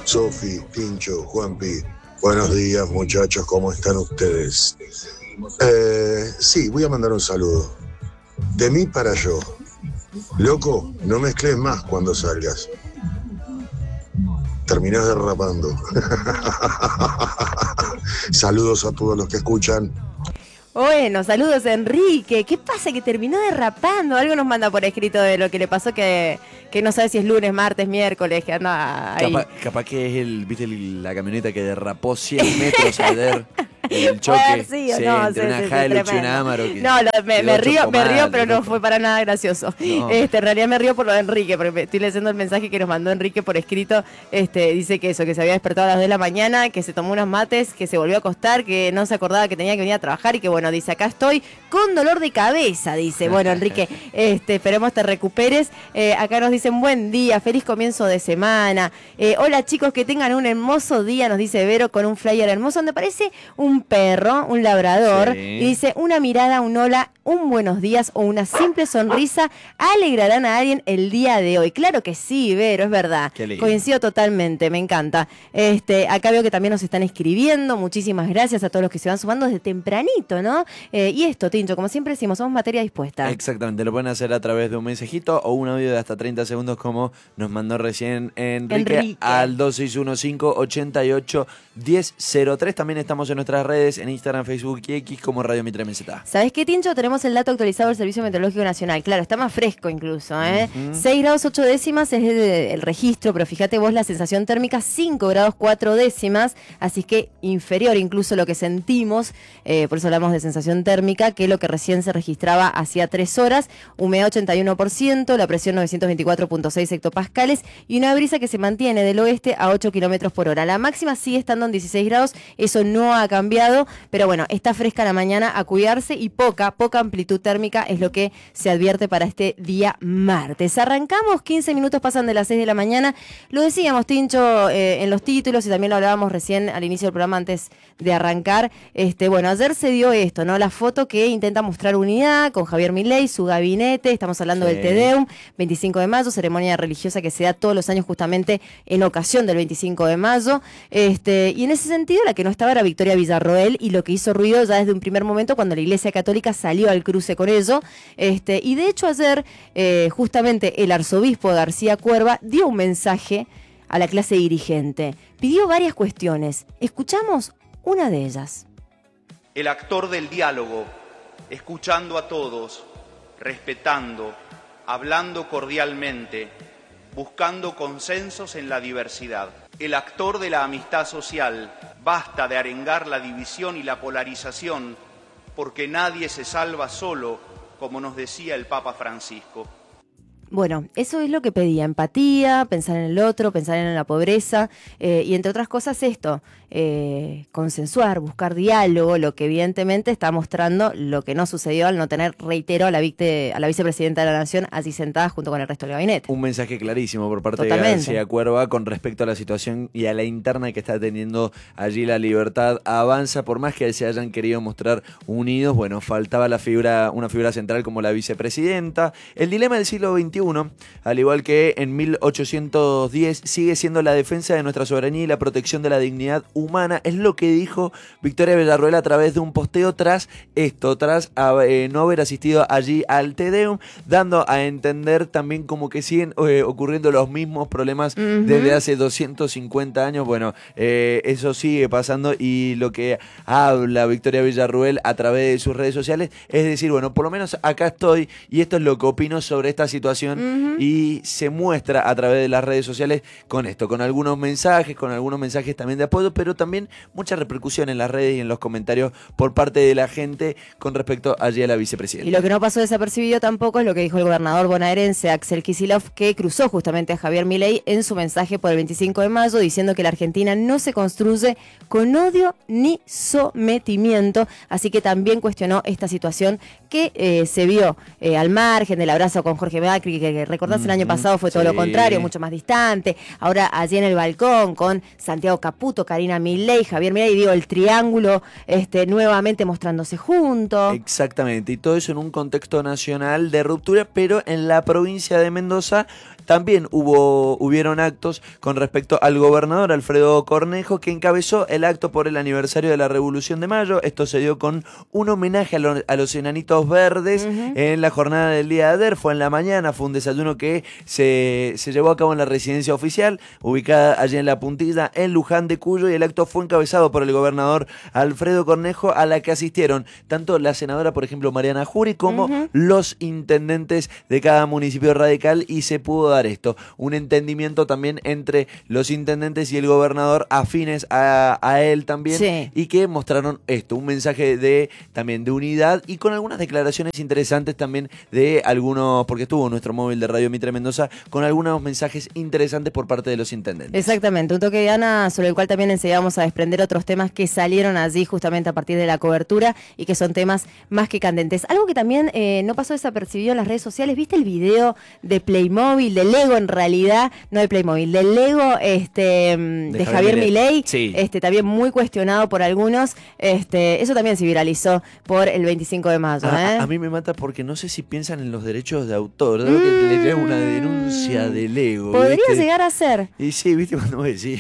Sofi, Tincho, Juanpi. Buenos días, muchachos, ¿cómo están ustedes? Sí, voy a mandar un saludo. De mí para yo. Loco, no mezcles más cuando salgas. Terminás derrapando. Saludos a todos los que escuchan. Bueno, saludos Enrique. ¿Qué pasa? Que terminó derrapando. Algo nos manda por escrito de lo que le pasó, que no sabe si es lunes, martes, miércoles, que anda ahí. Capaz que es la camioneta que derrapó 100 metros ayer. El choque entre una Hilux y una Amarok. No, me río, pero no fue para nada gracioso. No. En realidad me río por lo de Enrique, porque estoy leyendo el mensaje que nos mandó Enrique por escrito. Dice que se había despertado a las 2 de la mañana, que se tomó unos mates, que se volvió a acostar, que no se acordaba que tenía que venir a trabajar y que bueno, dice, acá estoy con dolor de cabeza, dice. Bueno, Enrique, esperemos te recuperes. Acá nos dicen buen día, feliz comienzo de semana. Hola chicos, que tengan un hermoso día, nos dice Vero con un flyer hermoso donde parece un perro, un labrador, sí. Y dice una mirada, un hola, un buenos días o una simple sonrisa alegrarán a alguien el día de hoy. Claro que sí, Vero, es verdad. Coincido totalmente, me encanta. Acá veo que también nos están escribiendo. Muchísimas gracias a todos los que se van sumando desde tempranito, ¿no? Y esto, Tincho, como siempre decimos, somos materia dispuesta. Exactamente, lo pueden hacer a través de un mensajito o un audio de hasta 30 segundos como nos mandó recién Enrique. Al 2615-88-1003. También estamos en nuestras redes, en Instagram, Facebook y X como Radio Mitre MZ. ¿Sabés qué, Tincho? Tenemos el dato actualizado del Servicio Meteorológico Nacional. Claro, está más fresco incluso, ¿eh? 6 grados 8 décimas es el registro, pero fíjate vos la sensación térmica 5 grados 4 décimas, así que inferior incluso lo que sentimos, por eso hablamos de sensación térmica, que lo que recién se registraba hacía 3 horas, humedad 81%, la presión 924.6 hectopascales y una brisa que se mantiene del oeste a 8 kilómetros por hora. La máxima sigue estando en 16 grados, eso no ha cambiado, pero bueno, está fresca la mañana, a cuidarse y poca amplitud térmica es lo que se advierte para este día martes. Arrancamos, 15 minutos pasan de las 6 de la mañana. Lo decíamos, Tincho, en los títulos y también lo hablábamos recién al inicio del programa antes de arrancar. Bueno, ayer se dio esto, ¿no? La foto que intenta mostrar unidad con Javier Milei, su gabinete. Estamos hablando del Te Deum, 25 de mayo, ceremonia religiosa que se da todos los años justamente en ocasión del 25 de mayo. Y en ese sentido, la que no estaba era Victoria Villarroel y lo que hizo ruido ya desde un primer momento cuando la Iglesia Católica salió al cruce con ello. Y de hecho ayer justamente el arzobispo García Cuerva dio un mensaje a la clase dirigente. Pidió varias cuestiones. Escuchamos una de ellas. El actor del diálogo, escuchando a todos, respetando, hablando cordialmente, buscando consensos en la diversidad. El actor de la amistad social, basta de arengar la división y la polarización, porque nadie se salva solo, como nos decía el Papa Francisco. Bueno, eso es lo que pedía, empatía, pensar en el otro, pensar en la pobreza y entre otras cosas esto, consensuar, buscar diálogo, lo que evidentemente está mostrando lo que no sucedió al no tener, reitero, a la vicepresidenta de la Nación allí sentada junto con el resto del gabinete. Un mensaje clarísimo por parte de García Cuerva con respecto a la situación y a la interna que está teniendo allí la Libertad Avanza. Por más que se hayan querido mostrar unidos, bueno, faltaba una figura central como la vicepresidenta. El dilema del siglo XXI, al igual que en 1810, sigue siendo la defensa de nuestra soberanía y la protección de la dignidad humana, es lo que dijo Victoria Villarroel a través de un posteo tras no haber asistido allí al Te Deum, dando a entender también como que siguen ocurriendo los mismos problemas desde hace 250 años. Bueno, eso sigue pasando y lo que habla Victoria Villarroel a través de sus redes sociales es decir, bueno, por lo menos acá estoy y esto es lo que opino sobre esta situación y se muestra a través de las redes sociales con esto, con algunos mensajes también de apoyo, pero también mucha repercusión en las redes y en los comentarios por parte de la gente con respecto allí a la vicepresidenta. Y lo que no pasó desapercibido tampoco es lo que dijo el gobernador bonaerense Axel Kicillof, que cruzó justamente a Javier Milei en su mensaje por el 25 de mayo, diciendo que la Argentina no se construye con odio ni sometimiento, así que también cuestionó esta situación que se vio al margen del abrazo con Jorge Macri, que recordás el año pasado fue todo lo contrario, mucho más distante, ahora allí en el balcón con Santiago Caputo, Karina Milei, Javier Milei, digo, el triángulo nuevamente mostrándose juntos. Exactamente, y todo eso en un contexto nacional de ruptura, pero en la provincia de Mendoza También hubieron actos con respecto al gobernador Alfredo Cornejo, que encabezó el acto por el aniversario de la Revolución de Mayo. Esto se dio con un homenaje a los enanitos verdes en la jornada del día de ayer. Fue en la mañana, fue un desayuno que se llevó a cabo en la residencia oficial, ubicada allí en La Puntilla, en Luján de Cuyo, y el acto fue encabezado por el gobernador Alfredo Cornejo, a la que asistieron tanto la senadora, por ejemplo, Mariana Jury, como los intendentes de cada municipio radical, y se pudo dar esto, un entendimiento también entre los intendentes y el gobernador, afines a él también, y que mostraron esto, un mensaje también de unidad, y con algunas declaraciones interesantes también de algunos, porque estuvo nuestro móvil de Radio Mitre Mendoza, con algunos mensajes interesantes por parte de los intendentes. Exactamente, un toque de Ana sobre el cual también enseguida vamos a desprender otros temas que salieron allí justamente a partir de la cobertura y que son temas más que candentes. Algo que también no pasó desapercibido en las redes sociales, ¿viste el video de Playmobil, de Lego en realidad, no de Playmobil, de Lego de Javier Milei? Sí. También muy cuestionado por algunos, eso también se viralizó por el 25 de mayo. A mí me mata porque no sé si piensan en los derechos de autor, de lo que le llega una denuncia de Lego. Podría llegar a ser. Y sí, viste cuando me decís.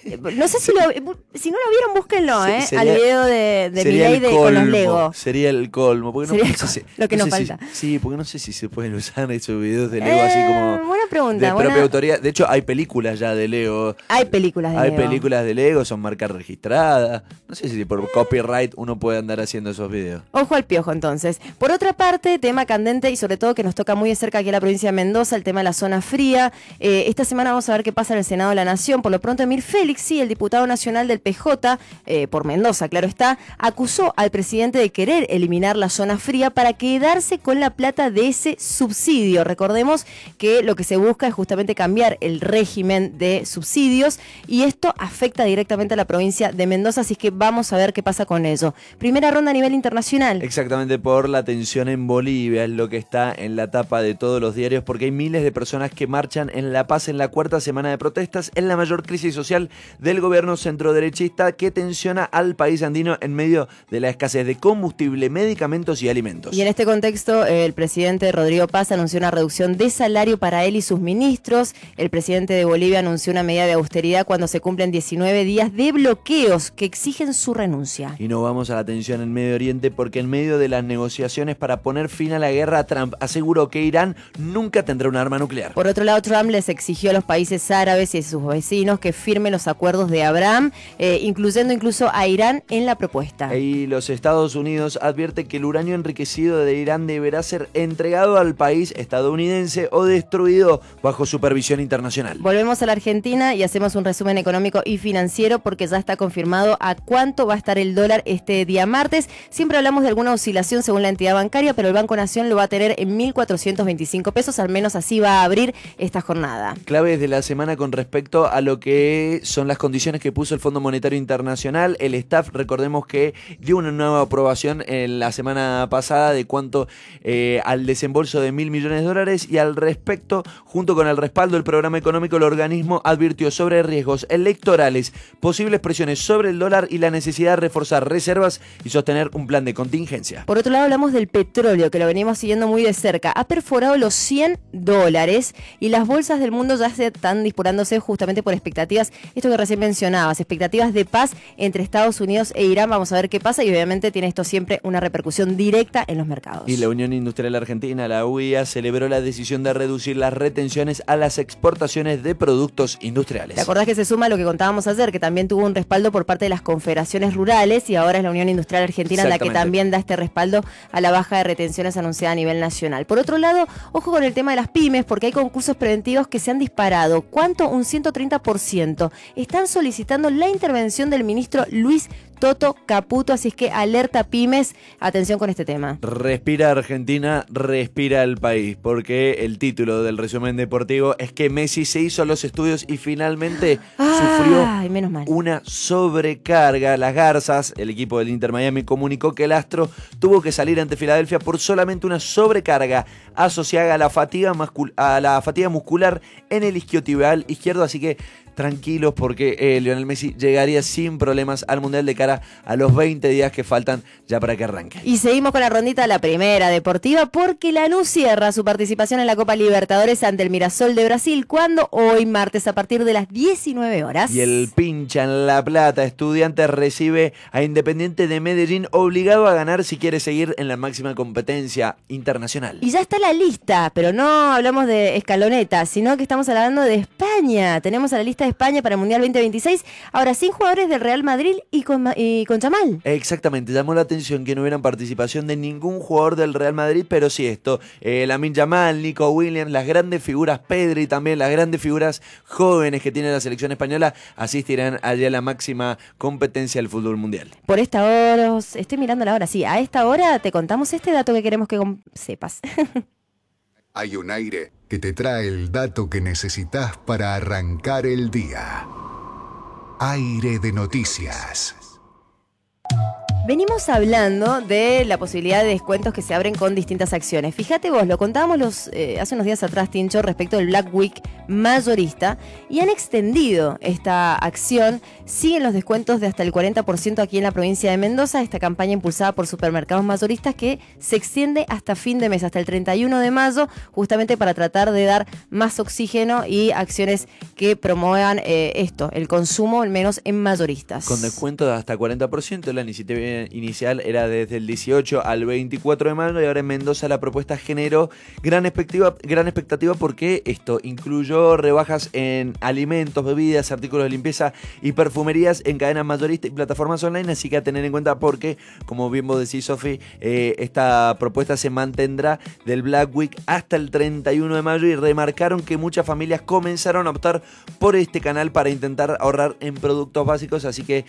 No sé si no lo vieron, búsquenlo, sería, al video de Milei con los Lego. Sería el colmo. Porque sería lo que nos falta. Sí, porque no sé si se pueden usar esos videos de Lego así como buena pregunta, de propia autoría. De hecho, hay películas ya de Lego. Hay películas de Lego, son marcas registradas. No sé si por copyright uno puede andar haciendo esos videos. Ojo al piojo, entonces. Por otra parte, tema candente y sobre todo que nos toca muy de cerca aquí en la provincia de Mendoza, el tema de la zona fría. Esta semana vamos a ver qué pasa en el Senado de la Nación. Por lo pronto, Emir Félix, sí, el diputado nacional del PJ, por Mendoza, claro está, acusó al presidente de querer eliminar la zona fría para quedarse con la plata de ese subsidio. Recordemos que lo que se busca es justamente cambiar el régimen de subsidios y esto afecta directamente a la provincia de Mendoza, así que vamos a ver qué pasa con ello. Primera ronda a nivel internacional. Exactamente, por la tensión en Bolivia, es lo que está en la tapa de todos los diarios, porque hay miles de personas que marchan en La Paz en la cuarta semana de protestas, en la mayor crisis social del gobierno centroderechista que tensiona al país andino en medio de la escasez de combustible, medicamentos y alimentos. Y en este contexto, el presidente Rodrigo Paz anunció una reducción de salario para él y sus ministros. El presidente de Bolivia anunció una medida de austeridad cuando se cumplen 19 días de bloqueos que exigen su renuncia. Y no vamos a la tensión en Medio Oriente, porque en medio de las negociaciones para poner fin a la guerra, Trump aseguró que Irán nunca tendrá un arma nuclear. Por otro lado, Trump les exigió a los países árabes y a sus vecinos que firmen los acuerdos de Abraham, incluyendo incluso a Irán en la propuesta. Y los Estados Unidos advierte que el uranio enriquecido de Irán deberá ser entregado al país estadounidense o destruido bajo supervisión internacional. Volvemos a la Argentina y hacemos un resumen económico y financiero porque ya está confirmado a cuánto va a estar el dólar este día martes. Siempre hablamos de alguna oscilación según la entidad bancaria, pero el Banco Nación lo va a tener en 1.425 pesos, al menos así va a abrir esta jornada. Claves de la semana con respecto a lo que son las condiciones que puso el Fondo Monetario Internacional. El staff, recordemos que dio una nueva aprobación en la semana pasada de cuanto al desembolso de $1.000 millones, y al respecto, junto con el respaldo del programa económico, el organismo advirtió sobre riesgos electorales, posibles presiones sobre el dólar y la necesidad de reforzar reservas y sostener un plan de contingencia. Por otro lado, hablamos del petróleo, que lo venimos siguiendo muy de cerca. Ha perforado los $100 y las bolsas del mundo ya se están disparándose justamente por expectativas, esto que recién mencionabas, expectativas de paz entre Estados Unidos e Irán. Vamos a ver qué pasa y obviamente tiene esto siempre una repercusión directa en los mercados. Y la Unión Industrial Argentina, la UIA, celebró la decisión de reducir las retenciones a las exportaciones de productos industriales. ¿Te acordás que se suma a lo que contábamos ayer, que también tuvo un respaldo por parte de las confederaciones rurales, y ahora es la Unión Industrial Argentina la que también da este respaldo a la baja de retenciones anunciada a nivel nacional? Por otro lado, ojo con el tema de las pymes, porque hay concursos preventivos que se han disparado. ¿Cuánto? Un 130%. Están solicitando la intervención del ministro Luis Toto Caputo, así es que alerta pymes, atención con este tema. Respira Argentina, respira el país, porque el título del resumen deportivo es que Messi se hizo los estudios y finalmente sufrió una sobrecarga. Las Garzas, el equipo del Inter Miami, comunicó que el astro tuvo que salir ante Filadelfia por solamente una sobrecarga asociada a la fatiga muscular en el isquiotibial izquierdo, así que tranquilos porque Lionel Messi llegaría sin problemas al Mundial de cara cara a los 20 días que faltan ya para que arranque. Y seguimos con la rondita, la primera deportiva, porque Lanús cierra su participación en la Copa Libertadores ante el Mirassol de Brasil, cuando hoy martes a partir de las 19 horas. Y el pincha en La Plata, Estudiantes recibe a Independiente de Medellín, obligado a ganar si quiere seguir en la máxima competencia internacional. Y ya está la lista, pero no hablamos de escaloneta, sino que estamos hablando de España. Tenemos a la lista de España para el Mundial 2026, ahora sin jugadores del Real Madrid y con Yamal. Exactamente, llamó la atención que no hubiera participación de ningún jugador del Real Madrid, pero sí esto, Lamine Yamal, Nico Williams, las grandes figuras, Pedri también, las grandes figuras jóvenes que tiene la selección española, asistirán allá a la máxima competencia del fútbol mundial. Por esta hora, estoy mirando la hora, sí, a esta hora te contamos este dato que queremos que sepas. Hay un aire que te trae el dato que necesitas para arrancar el día. Aire de noticias. Venimos hablando de la posibilidad de descuentos que se abren con distintas acciones. Fíjate vos, lo contábamos hace unos días atrás, Tincho, respecto del Black Week mayorista, y han extendido esta acción. Siguen los descuentos de hasta el 40% aquí en la provincia de Mendoza, esta campaña impulsada por supermercados mayoristas que se extiende hasta fin de mes, hasta el 31 de mayo, justamente para tratar de dar más oxígeno y acciones que promuevan el consumo, al menos en mayoristas. Con descuento de hasta 40%, la iniciativa inicial era desde el 18 al 24 de mayo y ahora en Mendoza la propuesta generó gran expectativa porque esto incluyó rebajas en alimentos, bebidas, artículos de limpieza y perfumerías en cadenas mayoristas y plataformas online, así que a tener en cuenta porque, como bien vos decís, Sofi, esta propuesta se mantendrá del Black Week hasta el 31 de mayo y remarcaron que muchas familias comenzaron a optar por este canal para intentar ahorrar en productos básicos, así que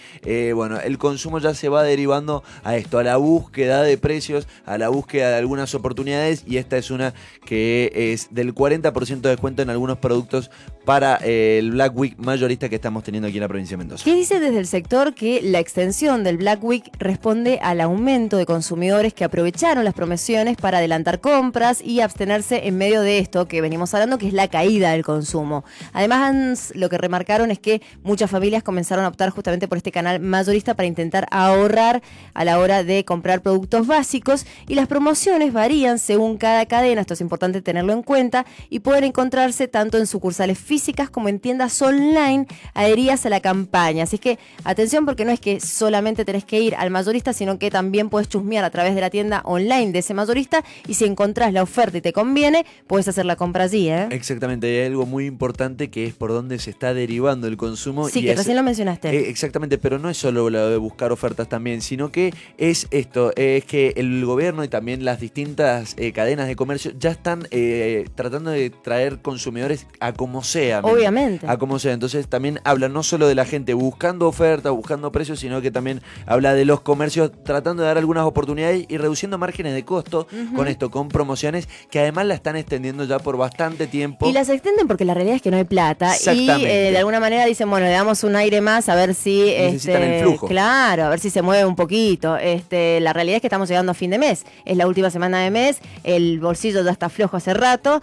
el consumo ya se va derivando a esto, a la búsqueda de precios, a la búsqueda de algunas oportunidades, y esta es una que es del 40% de descuento en algunos productos para el Black Week mayorista que estamos teniendo aquí en la provincia de Mendoza. ¿Qué dice desde el sector? Que la extensión del Black Week responde al aumento de consumidores que aprovecharon las promociones para adelantar compras y abstenerse en medio de esto que venimos hablando, que es la caída del consumo. Además, lo que remarcaron es que muchas familias comenzaron a optar justamente por este canal mayorista para intentar ahorrar a la hora de comprar productos básicos, y las promociones varían según cada cadena, esto es importante tenerlo en cuenta, y pueden encontrarse tanto en sucursales físicas como en tiendas online adheridas a la campaña. Así que atención, porque no es que solamente tenés que ir al mayorista, sino que también puedes chusmear a través de la tienda online de ese mayorista, y si encontrás la oferta y te conviene, puedes hacer la compra allí, ¿eh? Exactamente, hay algo muy importante que es por dónde se está derivando el consumo. Sí, que recién lo mencionaste. Exactamente, pero no es solo lo de buscar ofertas también, sino que es esto, es que el gobierno y también las distintas cadenas de comercio ya están tratando de traer consumidores a como sea. Obviamente. A como sea. Entonces también habla no solo de la gente buscando ofertas, buscando precios, sino que también habla de los comercios tratando de dar algunas oportunidades y reduciendo márgenes de costo con esto, con promociones que además la están extendiendo ya por bastante tiempo. Y las extienden porque la realidad es que no hay plata. Y de alguna manera dicen, bueno, le damos un aire más a ver si... necesitan el flujo. Claro, a ver si se mueve un poquito. La realidad es que estamos llegando a fin de mes. Es la última semana de mes, el bolsillo ya está flojo hace rato,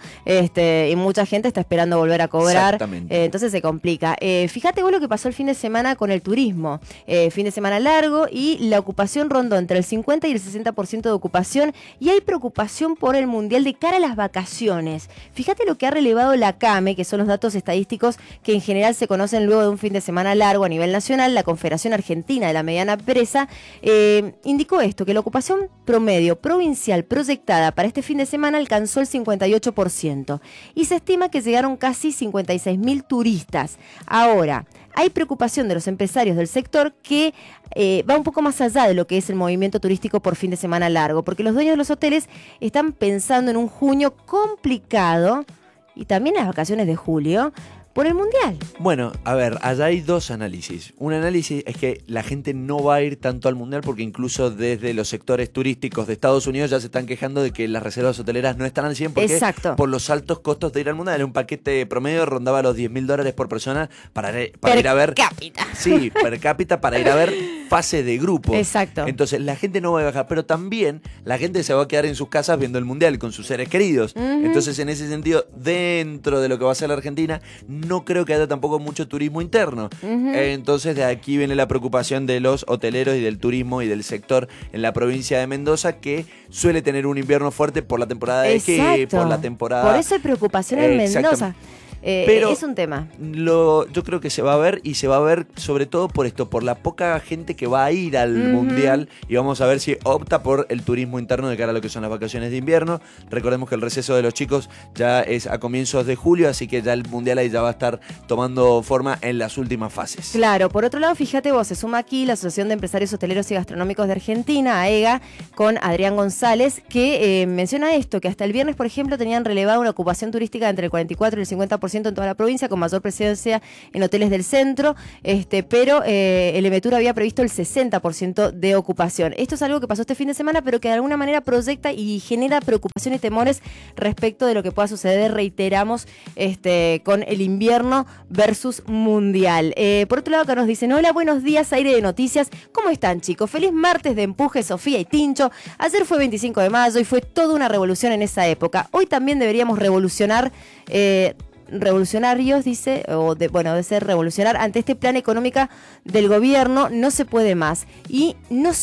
y mucha gente está esperando volver a cobrar. Entonces se complica. Fíjate vos lo que pasó el fin de semana con el turismo. Fin de semana largo y la ocupación rondó entre el 50 y el 60% de ocupación, y hay preocupación por el Mundial de cara a las vacaciones. Fíjate lo que ha relevado la CAME, que son los datos estadísticos que en general se conocen luego de un fin de semana largo a nivel nacional. La Confederación Argentina de la Mediana Empresa indicó esto, que la ocupación promedio provincial proyectada para este fin de semana alcanzó el 58% y se estima que llegaron casi 56.000 turistas. Ahora, hay preocupación de los empresarios del sector que va un poco más allá de lo que es el movimiento turístico por fin de semana largo, porque los dueños de los hoteles están pensando en un junio complicado y también las vacaciones de julio por el Mundial. Bueno, a ver, allá hay dos análisis. Un análisis es que la gente no va a ir tanto al Mundial porque incluso desde los sectores turísticos de Estados Unidos ya se están quejando de que las reservas hoteleras no están al 100% porque por los altos costos de ir al Mundial. Un paquete promedio rondaba los $10.000 por persona para ir a ver... Per cápita. Sí, per cápita para ir a ver fase de grupo. Exacto. Entonces la gente no va a viajar, pero también la gente se va a quedar en sus casas viendo el Mundial con sus seres queridos. Entonces en ese sentido, dentro de lo que va a ser la Argentina, no creo que haya tampoco mucho turismo interno. Entonces de aquí viene la preocupación de los hoteleros y del turismo y del sector en la provincia de Mendoza, que suele tener un invierno fuerte por la temporada de esquí, por la temporada... Por eso hay preocupación en Mendoza. Pero es un tema. Yo creo que se va a ver, y se va a ver sobre todo por esto, por la poca gente que va a ir al Mundial, y vamos a ver si opta por el turismo interno de cara a lo que son las vacaciones de invierno. Recordemos que el receso de los chicos ya es a comienzos de julio, así que ya el Mundial ahí ya va a estar tomando forma en las últimas fases. Claro, por otro lado, fíjate vos, se suma aquí la Asociación de Empresarios Hoteleros y Gastronómicos de Argentina, AEGA, con Adrián González, que menciona esto, que hasta el viernes, por ejemplo, tenían relevada una ocupación turística entre el 44 y el 50% en toda la provincia, con mayor presencia en hoteles del centro, pero el Emetur había previsto el 60% de ocupación. Esto es algo que pasó este fin de semana, pero que de alguna manera proyecta y genera preocupación y temores respecto de lo que pueda suceder, reiteramos, con el invierno versus mundial. Por otro lado, acá nos dicen: hola, buenos días, Aire de Noticias. ¿Cómo están, chicos? Feliz martes de empuje, Sofía y Tincho. Ayer fue 25 de mayo y fue toda una revolución en esa época. Hoy también deberíamos revolucionarios, dice, de ser revolucionar ante este plan económico del gobierno. No se puede más. Y no